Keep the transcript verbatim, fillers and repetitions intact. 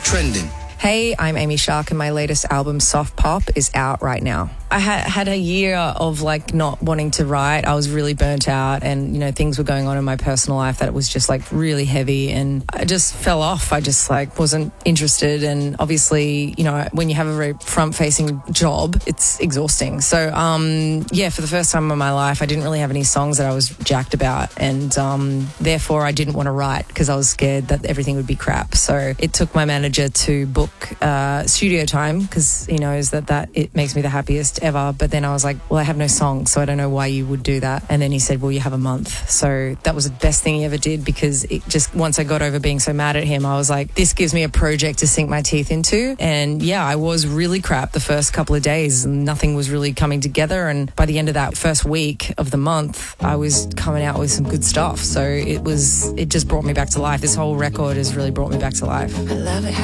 Trending. Hey, I'm Amy Shark and my latest album, Soft Pop, is out right now. I had, had a year of like not wanting to write. I was really burnt out and, you know, things were going on in my personal life that it was just like really heavy and I just fell off. I just like wasn't interested. And obviously, you know, when you have a very front facing job, it's exhausting. So, um, yeah, for the first time in my life, I didn't really have any songs that I was jacked about. And um, therefore I didn't want to write because I was scared that everything would be crap. So it took my manager to book uh, studio time because he knows that, that it makes me the happiest ever. But then I was like, well, I have no songs, so I don't know why you would do that. And then he said, well, you have a month. So that was the best thing he ever did because it just, once I got over being so mad at him, I was like, this gives me a project to sink my teeth into. And yeah, I was really crap the first couple of days and nothing was really coming together. And by the end of that first week of the month, I was coming out with some good stuff. So it was, it just brought me back to life. This whole record has really brought me back to life. I love it.